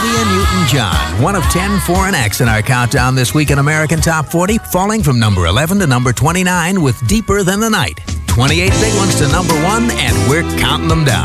Olivia Newton-John, one of 10 foreign acts in our countdown this week in American Top 40, falling from number 11 to number 29 with Deeper Than the Night. 28 big ones to number 1, and we're counting them down.